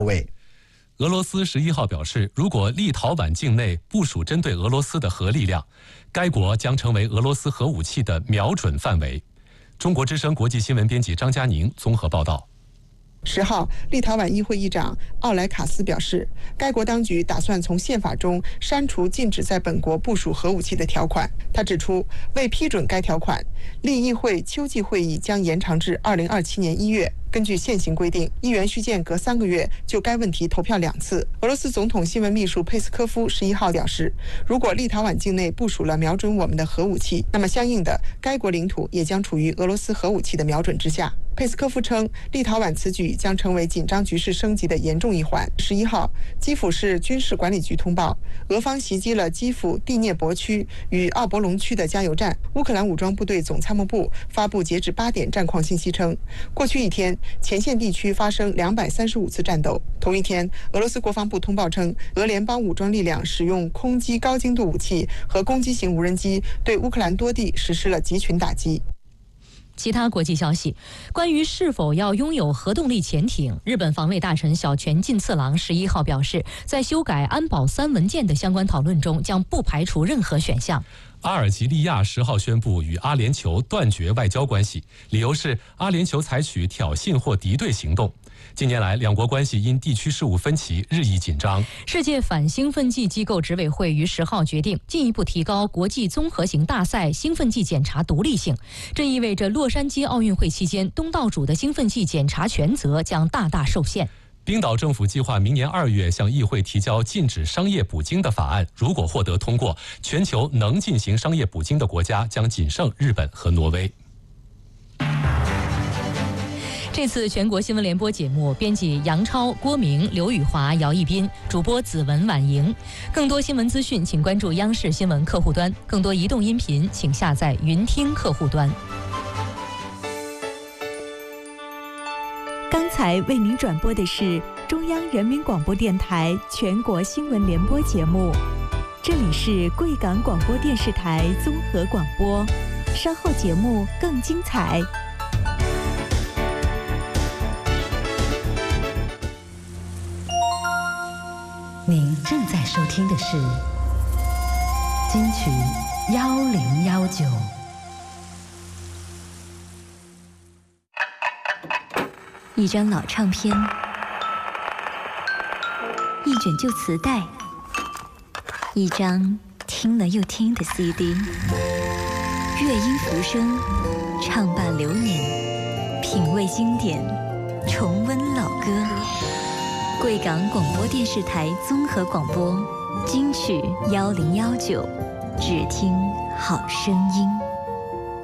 俄罗斯11号表示，如果立陶宛境内部署针对俄罗斯的核力量，该国将成为俄罗斯核武器的瞄准范围。中国之声国际新闻编辑张佳宁综合报道。 10号，立陶宛议会议长奥莱卡斯表示，该国当局打算从宪法中删除禁止在本国部署核武器的条款。他指出，为批准该条款，立议会秋季会议将延长至2027年1月。根据现行规定，议员需间隔3个月就该问题投票2次。俄罗斯总统新闻秘书佩斯科夫11号表示，如果立陶宛境内部署了瞄准我们的核武器，那么相应的，该国领土也将处于俄罗斯核武器的瞄准之下。佩斯科夫称，立陶宛此举将成为紧张局势升级的严重一环。11号，基辅市军事管理局通报，俄方袭击了基辅第聂伯区与奥博隆区的加油站。乌克兰武装部队总参谋部发布截至8点战况信息称，过去一天前线地区发生235次战斗。同一天，俄罗斯国防部通报称，俄联邦武装力量使用空击高精度武器和攻击型无人机对乌克兰多地实施了集群打击。 其他国际消息，关于是否要拥有核动力潜艇，日本防卫大臣小泉进次郎11号表示，在修改安保3文件的相关讨论中，将不排除任何选项。 阿尔及利亚10号宣布与阿联酋断绝外交关系，理由是阿联酋采取挑衅或敌对行动。近年来，两国关系因地区事务分歧日益紧张。 世界反兴奋剂机构执委会于10号决定进一步提高国际综合型大赛兴奋剂检查独立性，这意味着洛杉矶奥运会期间东道主的兴奋剂检查权责将大大受限。 冰岛政府计划明年2月向议会提交禁止商业捕鲸的法案，如果获得通过，全球能进行商业捕鲸的国家将仅剩日本和挪威。 这次全国新闻联播节目，编辑杨超、郭明、刘宇华、姚一斌，主播子文、婉莹。更多新闻资讯，请关注央视新闻客户端；更多移动音频，请下载云听客户端。 刚才为您转播的是中央人民广播电台全国新闻联播节目，这里是贵港广播电视台综合广播，稍后节目更精彩。 您正在收听的是金曲1019。 一张老唱片，一卷旧磁带，一张听了又听的 CD， 乐音浮生，唱伴流年，品味经典，重温老歌。贵港广播电视台综合广播，金曲1019，只听好声音。